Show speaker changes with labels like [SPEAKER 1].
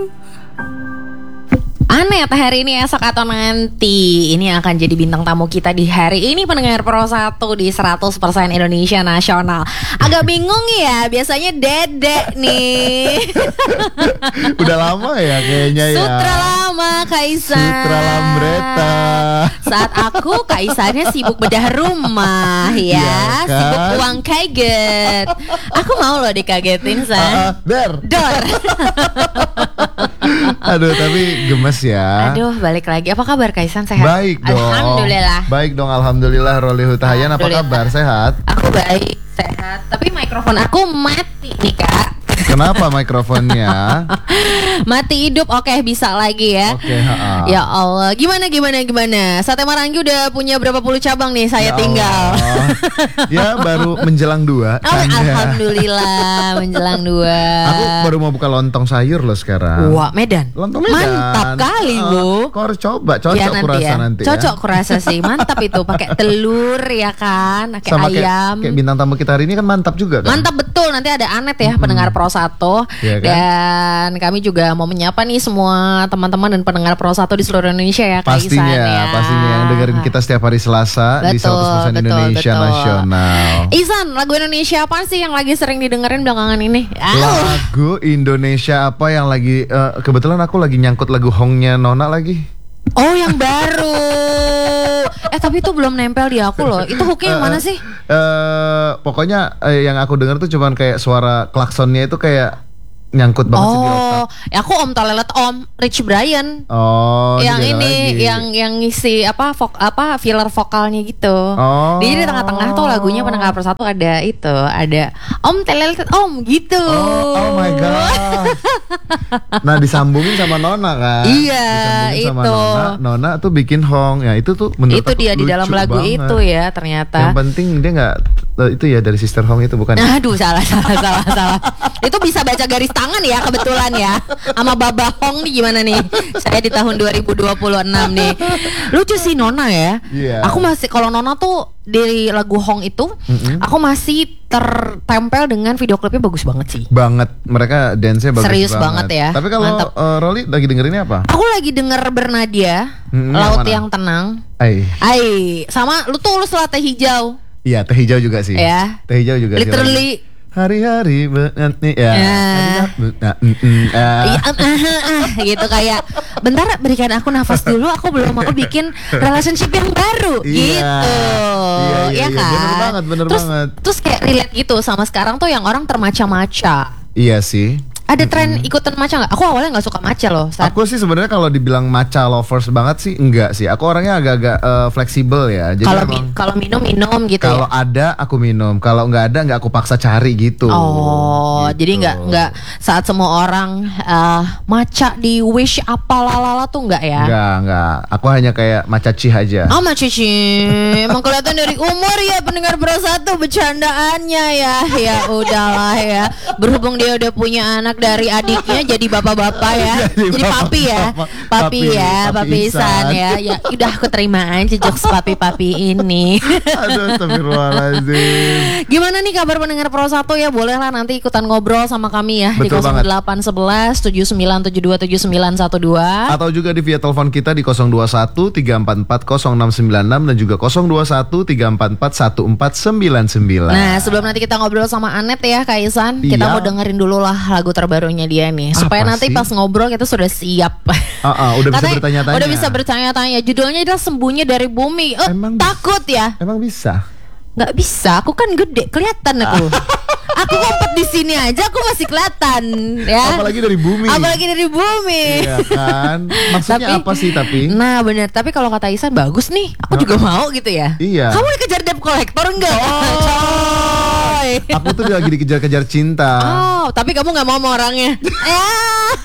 [SPEAKER 1] Anet hari ini, esok atau nanti ini akan jadi bintang tamu kita di hari ini pendengar Pro 1 di 100% Indonesia Nasional. Agak bingung ya, biasanya Dedek nih.
[SPEAKER 2] Udah lama ya kayaknya ya.
[SPEAKER 1] Sutra lama Kaisa.
[SPEAKER 2] Sutra Lambreta.
[SPEAKER 1] Saat aku Kaisanya sibuk bedah rumah ya,
[SPEAKER 2] Ya kan?
[SPEAKER 1] sibuk uang kaget. Aku mau loh dikagetin San.
[SPEAKER 2] Der.
[SPEAKER 1] Dor.
[SPEAKER 2] Aduh tapi gemes ya.
[SPEAKER 1] Aduh, balik lagi. Apa kabar Kaisan, sehat?
[SPEAKER 2] Baik dong.
[SPEAKER 1] Alhamdulillah.
[SPEAKER 2] Baik dong, alhamdulillah. Roli Hutahayan, apa
[SPEAKER 1] Alhamdulillah.
[SPEAKER 2] kabar? Sehat?
[SPEAKER 1] Aku baik, sehat. Tapi mikrofon aku mati nih Kak.
[SPEAKER 2] Kenapa mikrofonnya?
[SPEAKER 1] Mati hidup, oke bisa lagi ya.
[SPEAKER 2] Oke, ha-ha.
[SPEAKER 1] Ya Allah, gimana? Sate Marangi udah punya berapa puluh cabang nih? Saya
[SPEAKER 2] Ya
[SPEAKER 1] tinggal.
[SPEAKER 2] Allah. Ya baru menjelang 2.
[SPEAKER 1] Oh, alhamdulillah menjelang 2.
[SPEAKER 2] Aku baru mau buka lontong sayur loh sekarang.
[SPEAKER 1] Wah, Medan.
[SPEAKER 2] Lontong Medan.
[SPEAKER 1] Mantap kali, Bu.
[SPEAKER 2] Kau harus coba, cocok
[SPEAKER 1] Ya,
[SPEAKER 2] kurasa nanti ya.
[SPEAKER 1] Cocok kurasa sih, mantap itu. Pakai telur ya kan, pakai
[SPEAKER 2] Sama
[SPEAKER 1] ayam.
[SPEAKER 2] kayak bintang tamu kita hari ini kan mantap juga kan.
[SPEAKER 1] Mantap betul, nanti ada Anet ya pendengar Pro 1.
[SPEAKER 2] Iya kan?
[SPEAKER 1] Dan kami juga mau menyapa nih semua teman-teman dan pendengar Pro 1 di seluruh Indonesia ya Kak Isan ya.
[SPEAKER 2] Pastinya yang dengerin kita setiap hari Selasa di 100% Indonesia Nasional.
[SPEAKER 1] Isan, lagu Indonesia apa sih yang lagi sering didengerin belakangan ini?
[SPEAKER 2] Lagu Indonesia apa yang lagi kebetulan aku lagi nyangkut lagu Hongnya Nona lagi.
[SPEAKER 1] Oh, yang baru. Tapi itu belum nempel di aku loh. Itu hooknya yang mana sih?
[SPEAKER 2] Pokoknya yang aku dengar tuh cuman kayak suara klaksonnya itu kayak nyangkut banget sih di otak.
[SPEAKER 1] Ya aku Om Tolelet Om Rich Brian.
[SPEAKER 2] Oh,
[SPEAKER 1] yang
[SPEAKER 2] beda
[SPEAKER 1] ini
[SPEAKER 2] lagi.
[SPEAKER 1] yang ngisi filler vokalnya gitu.
[SPEAKER 2] Oh.
[SPEAKER 1] Jadi di tengah-tengah tuh lagunya pendengar persatu ada Om Tolelet Om gitu.
[SPEAKER 2] Oh my god. Nah, disambungin sama Nona kan.
[SPEAKER 1] Iya,
[SPEAKER 2] Disambungin sama
[SPEAKER 1] itu.
[SPEAKER 2] Nona tuh bikin Hong. Ya itu tuh menurut
[SPEAKER 1] Itu
[SPEAKER 2] aku
[SPEAKER 1] dia di dalam
[SPEAKER 2] lucu
[SPEAKER 1] lagu
[SPEAKER 2] banget.
[SPEAKER 1] itu ya ternyata.
[SPEAKER 2] Yang penting dia nggak itu ya dari Sister Hong itu bukan.
[SPEAKER 1] Aduh, salah. Itu bisa baca garis tangan ya kebetulan ya. Sama Baba Hong nih gimana nih? Saya di tahun 2026 nih. Lucu sih Nona ya.
[SPEAKER 2] Iya.
[SPEAKER 1] Aku masih kalau Nona tuh dari lagu Hong itu, aku masih tertempel dengan video klipnya bagus banget sih.
[SPEAKER 2] Banget, mereka dance-nya bagus
[SPEAKER 1] Serius banget ya.
[SPEAKER 2] Tapi kalau
[SPEAKER 1] Mantap.
[SPEAKER 2] Rolly lagi dengerinnya apa?
[SPEAKER 1] Aku lagi denger Bernadia,
[SPEAKER 2] yang
[SPEAKER 1] Laut
[SPEAKER 2] mana?
[SPEAKER 1] yang Tenang. Sama lu tulus lah Teh Hijau.
[SPEAKER 2] Iya, Teh Hijau juga sih.
[SPEAKER 1] Ya.
[SPEAKER 2] Teh Hijau juga sih.
[SPEAKER 1] Literally.
[SPEAKER 2] Hari-hari nanti ya.
[SPEAKER 1] Gitu kayak bentar berikan aku nafas dulu, aku bikin relationship yang baru
[SPEAKER 2] Iya.
[SPEAKER 1] gitu.
[SPEAKER 2] Iya,
[SPEAKER 1] Kan?
[SPEAKER 2] bener banget.
[SPEAKER 1] Terus kayak relate gitu sama sekarang tuh yang orang termaca-maca.
[SPEAKER 2] Iya sih.
[SPEAKER 1] Ada tren ikutan maca nggak? Aku awalnya nggak suka maca loh.
[SPEAKER 2] Aku sih sebenarnya kalau dibilang matcha lovers banget sih enggak sih. Aku orangnya agak-agak fleksibel ya. Jadi
[SPEAKER 1] Kalau minum gitu
[SPEAKER 2] kalau
[SPEAKER 1] ya.
[SPEAKER 2] ada aku minum, kalau nggak ada nggak aku paksa cari gitu.
[SPEAKER 1] Oh,
[SPEAKER 2] Gitu.
[SPEAKER 1] jadi nggak saat semua orang maca di wish apa lalala tuh nggak ya?
[SPEAKER 2] Enggak. Aku hanya kayak matcha cih aja.
[SPEAKER 1] Oh, Cici, emang kelihatan dari umur ya pendengar Pro 1 bercandaannya ya. Ya udahlah ya. Berhubung dia udah punya anak dari adiknya jadi bapak-bapak ya. Jadi papi ya. Papi Isan ya. Ya udah aku terima aja jokes papi-papi ini.
[SPEAKER 2] Aduh, astagfirullahaladzim.
[SPEAKER 1] Gimana nih kabar pendengar Pro 1 ya? Bolehlah nanti ikutan ngobrol sama kami ya.
[SPEAKER 2] Betul
[SPEAKER 1] di 0811 7972 7912.
[SPEAKER 2] Atau juga di via telepon kita di 021 344 0696 dan juga 021 344 1499.
[SPEAKER 1] Nah, sebelum nanti kita ngobrol sama Anet ya Kak Isan, kita
[SPEAKER 2] Iya.
[SPEAKER 1] mau dengerin dulu lah lagu terbarunya dia nih, supaya
[SPEAKER 2] Apa
[SPEAKER 1] nanti
[SPEAKER 2] sih?
[SPEAKER 1] pas ngobrol kita sudah siap.
[SPEAKER 2] Udah bisa
[SPEAKER 1] Katanya
[SPEAKER 2] bertanya-tanya.
[SPEAKER 1] Udah bisa bertanya-tanya. Judulnya adalah Sembunyi dari Bumi.
[SPEAKER 2] Emang
[SPEAKER 1] Takut ya?
[SPEAKER 2] Emang bisa?
[SPEAKER 1] Nggak bisa. Aku kan gede, kelihatan aku. Aku ngumpet di sini aja, aku masih kelihatan ya.
[SPEAKER 2] Apalagi dari bumi. Iya kan? Maksudnya apa sih tapi?
[SPEAKER 1] Nah benar, tapi kalau kata Isan bagus nih, aku juga mau gitu ya.
[SPEAKER 2] Iya.
[SPEAKER 1] Kamu dikejar debt collector enggak? Coy.
[SPEAKER 2] Aku tuh lagi dikejar-kejar cinta.
[SPEAKER 1] Oh, tapi kamu nggak mau sama orangnya.